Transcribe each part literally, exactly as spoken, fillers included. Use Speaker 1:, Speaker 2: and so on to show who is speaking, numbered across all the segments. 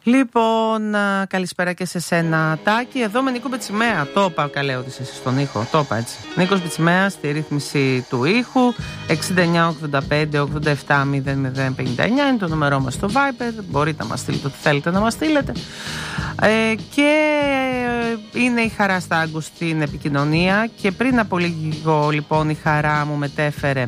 Speaker 1: Λοιπόν, καλησπέρα και σε σένα, Τάκη. Εδώ με Νίκο Μπετσιμέα. Το είπα, καλέ ότι είσαι στον ήχο. Το είπα έτσι. Νίκος Μπετσιμέα στη ρύθμιση του ήχου. εξήντα εννιά ογδόντα πέντε ογδόντα επτά μηδέν μηδέν πενήντα εννιά είναι το νούμερό μας στο Viber. Μπορείτε να μας στείλετε ό,τι θέλετε να μας στείλετε. Ε, και είναι η Χαρά στα Άγκου στην επικοινωνία. Και πριν από λίγο, λοιπόν, η Χαρά μου μετέφερε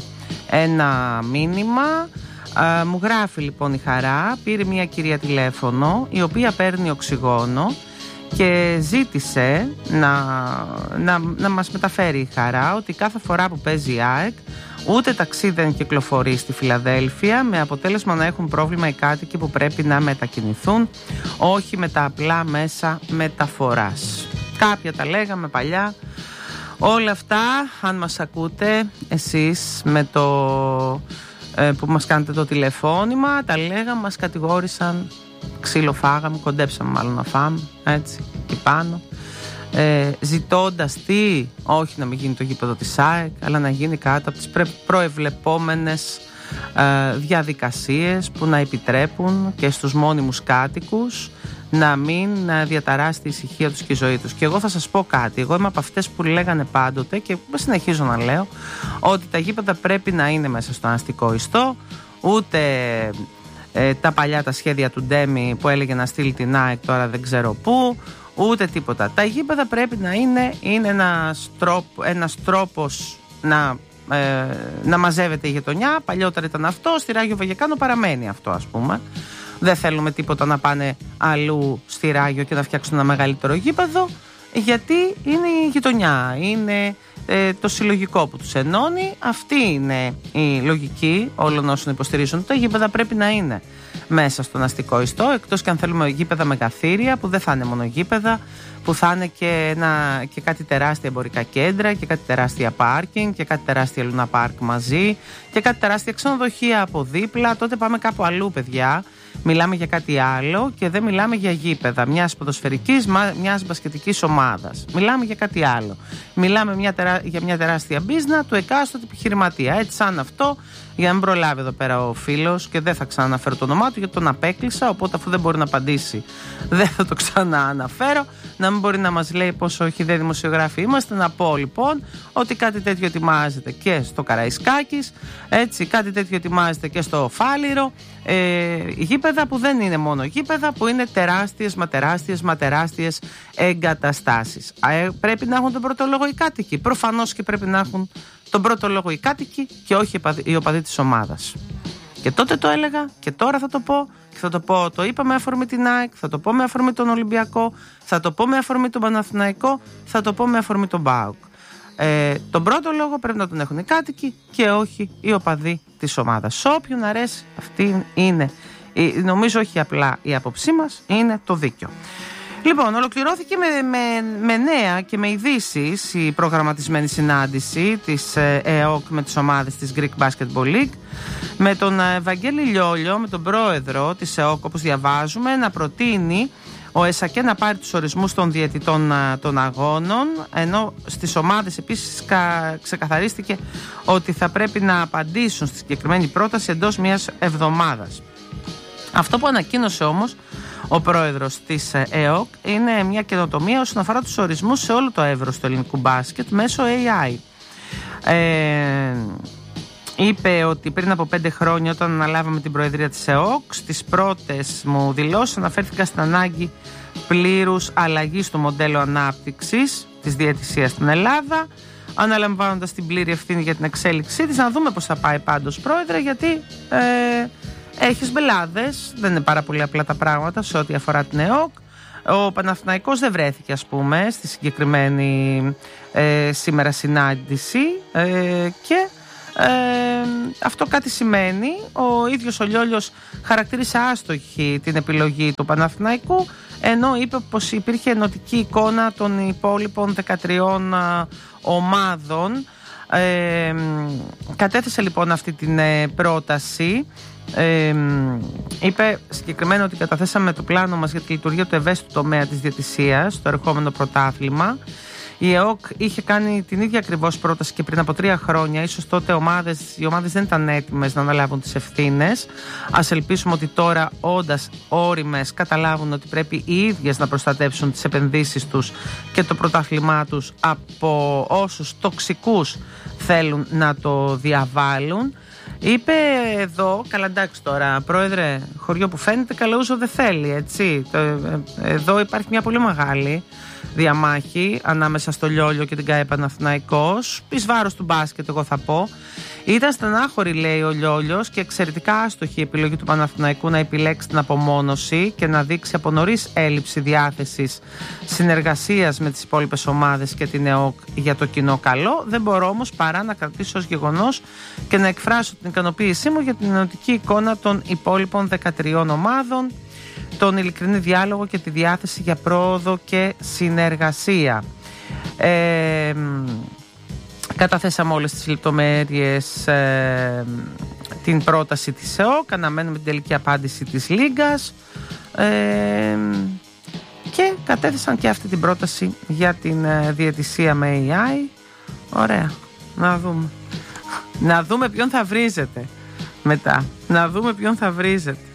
Speaker 1: ένα μήνυμα. Uh, μου γράφει λοιπόν η Χαρά, πήρε μια κυρία τηλέφωνο η οποία παίρνει οξυγόνο και ζήτησε να, να, να μας μεταφέρει η Χαρά ότι κάθε φορά που παίζει η ΑΕΚ ούτε ταξί δεν κυκλοφορεί στη Φιλαδέλφια, με αποτέλεσμα να έχουν πρόβλημα οι κάτοικοι που πρέπει να μετακινηθούν, όχι με τα απλά μέσα μεταφοράς. Κάποια τα λέγαμε παλιά. Όλα αυτά, αν μας ακούτε εσείς με το που μας κάνετε το τηλεφώνημα, τα λέγαμε, μας κατηγόρησαν, ξύλο φάγαμε, κοντέψαμε μάλλον να φάμε, έτσι, και πάνω, ε, ζητώντας τι, όχι να μην γίνει το γήπεδο της ΑΕΚ, αλλά να γίνει κάτω από τις προεβλεπόμενες ε, διαδικασίες που να επιτρέπουν και στους μόνιμους κάτοικους να μην διαταράσει τη ησυχία τους και η ζωή τους. Και εγώ θα σας πω κάτι. Εγώ είμαι από αυτές που λέγανε πάντοτε και συνεχίζω να λέω ότι τα γήπεδα πρέπει να είναι μέσα στο αστικό ιστό. Ούτε ε, τα παλιά τα σχέδια του Ντέμι που έλεγε να στείλει την ΑΕΚ τώρα δεν ξέρω πού, ούτε τίποτα. Τα γήπεδα πρέπει να είναι, είναι ένας, τρόπ, ένας τρόπος να, ε, να μαζεύεται η γειτονιά. Παλιότερα ήταν αυτό, στη Ράγιο Βαγεκάνο παραμένει αυτό, ας πούμε. Δεν θέλουμε τίποτα να πάνε αλλού στη Ράγιο και να φτιάξουν ένα μεγαλύτερο γήπεδο, γιατί είναι η γειτονιά, είναι ε, το συλλογικό που τους ενώνει. Αυτή είναι η λογική όλων όσων υποστηρίζουν. Τα γήπεδα πρέπει να είναι μέσα στον αστικό ιστό, εκτός και αν θέλουμε γήπεδα με καθήρια, που δεν θα είναι μόνο γήπεδα, που θα είναι και, ένα, και κάτι τεράστια εμπορικά κέντρα και κάτι τεράστια πάρκινγκ και κάτι τεράστια λούνα πάρκ μαζί και κάτι τεράστια ξενοδοχεία από δίπλα. Τότε πάμε κάπου αλλού, παιδιά. Μιλάμε για κάτι άλλο και δεν μιλάμε για γήπεδα μιας ποδοσφαιρικής, μιας μπασκετικής ομάδας. Μιλάμε για κάτι άλλο. Μιλάμε μια τερά... για μια τεράστια μπίζνα του εκάστοτε επιχειρηματία. Έτσι, σαν αυτό, για να μην προλάβει εδώ πέρα ο φίλος, και δεν θα ξαναναφέρω το όνομά του γιατί τον απέκλεισα. Οπότε, αφού δεν μπορεί να απαντήσει, δεν θα το ξανααναφέρω. Να μην μπορεί να μας λέει πόσο χυδαίοι δημοσιογράφοι είμαστε. Να πω λοιπόν ότι κάτι τέτοιο ετοιμάζεται και στο Καραϊσκάκης, έτσι, κάτι τέτοιο ετοιμάζεται και στο Φάληρο. Ε, γήπεδα που δεν είναι μόνο γήπεδα, που είναι τεράστιες μα τεράστιες μα τεράστιες εγκαταστάσεις. Ε, πρέπει να έχουν τον πρώτο λόγο οι κάτοικοι. Προφανώς και πρέπει να έχουν τον πρώτο λόγο οι κάτοικοι και όχι οι οπαδοί της ομάδας. Και τότε το έλεγα και τώρα θα το πω, και θα το πω, το είπα με αφορμή την ΑΕΚ, θα το πω με αφορμή τον Ολυμπιακό, θα το πω με αφορμή τον Παναθηναϊκό, θα το πω με αφορμή τον ΠΑΟΚ. Ε, τον πρώτο λόγο πρέπει να τον έχουν οι κάτοικοι και όχι οι οπαδοί της ομάδας. Σε όποιον αρέσει, αυτή είναι, νομίζω όχι απλά η άποψή μας, είναι το δίκιο. Λοιπόν, ολοκληρώθηκε με, με, με νέα και με ειδήσεις η προγραμματισμένη συνάντηση της ΕΟΚ με τις ομάδες της Greek Basketball League, με τον Βαγγέλη Λιόλιο, με τον πρόεδρο της ΕΟΚ, όπως διαβάζουμε, να προτείνει ο ΕΣΑΚΕ να πάρει τους ορισμούς των διαιτητών των αγώνων, ενώ στις ομάδες επίσης ξεκαθαρίστηκε ότι θα πρέπει να απαντήσουν στη συγκεκριμένη πρόταση εντός μιας εβδομάδας. Αυτό που ανακοίνωσε όμως ο πρόεδρος της ΕΟΚ είναι μια καινοτομία όσον αφορά τους ορισμούς σε όλο το εύρος του ελληνικού μπάσκετ μέσω έι άι. Ε, είπε ότι πριν από πέντε χρόνια, όταν αναλάβαμε την προεδρία της ΕΟΚ, στις πρώτες μου δηλώσεις αναφέρθηκα στην ανάγκη πλήρους αλλαγής του μοντέλου ανάπτυξης της διαιτησίας στην Ελλάδα, αναλαμβάνοντας την πλήρη ευθύνη για την εξέλιξή της. Να δούμε πώς θα πάει πάντως, πρόεδρε, γιατί ε, έχεις μπελάδες, δεν είναι πάρα πολύ απλά τα πράγματα σε ό,τι αφορά την ΕΟΚ. Ο Παναθηναϊκός δεν βρέθηκε, ας πούμε, στη συγκεκριμένη ε, σήμερα συνάντηση ε, και ε, αυτό κάτι σημαίνει. Ο ίδιος ο Λιόλιος χαρακτήρισε άστοχη την επιλογή του Παναθηναϊκού, ενώ είπε πως υπήρχε ενωτική εικόνα των υπόλοιπων δεκατριών ομάδων. Ε, κατέθεσε λοιπόν αυτή την ε, πρόταση. Ε, είπε συγκεκριμένα ότι καταθέσαμε το πλάνο μας για τη λειτουργία του ευαίσθητου τομέα της διαιτησίας στο ερχόμενο πρωτάθλημα Η ΕΟΚ είχε κάνει την ίδια ακριβώς πρόταση και πριν από τρία χρόνια. Ίσως τότε ομάδες, οι ομάδες δεν ήταν έτοιμες να αναλάβουν τις ευθύνες. Ας ελπίσουμε ότι τώρα, όντας όριμες, καταλάβουν ότι πρέπει οι ίδιες να προστατεύσουν τις επενδύσεις τους και το πρωτάθλημά τους από όσους τοξικούς θέλουν να το διαβάλουν. Είπε εδώ, καλά εντάξει τώρα, πρόεδρε, χωριό που φαίνεται καλαούζο δεν θέλει, έτσι. Εδώ υπάρχει μια πολύ μεγάλη διαμάχη ανάμεσα στο Λιόλιο και την ΚΑΕ Παναθηναϊκός, εις βάρος του μπάσκετ, εγώ θα πω. Ήταν στενάχωρη, λέει ο Λιόλιος, και εξαιρετικά άστοχη η επιλογή του Παναθηναϊκού να επιλέξει την απομόνωση και να δείξει από νωρίς έλλειψη διάθεσης συνεργασίας με τις υπόλοιπες ομάδες και την ΕΟΚ για το κοινό καλό. Δεν μπορώ όμως παρά να κρατήσω ως γεγονός και να εκφράσω την ικανοποίησή μου για την ενωτική εικόνα των υπόλοιπων δεκατριών ομάδων, τον ειλικρινή διάλογο και τη διάθεση για πρόοδο και συνεργασία. Ε, Καταθέσαμε όλες τις λεπτομέρειες, ε, την πρόταση της ΕΟΚ, αναμένουμε την τελική απάντηση της Λίγκας ε, και κατέθεσαν και αυτή την πρόταση για την ε, διαιτησία με έι άι. Ωραία, να δούμε. Να δούμε ποιον θα βρίζετε μετά. Να δούμε ποιον θα βρίζετε.